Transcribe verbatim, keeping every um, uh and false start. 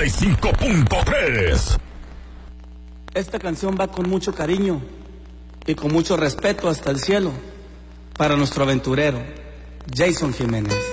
y cinco punto tres. Esta canción va con mucho cariño y con mucho respeto hasta el cielo para nuestro aventurero, Jason Jiménez.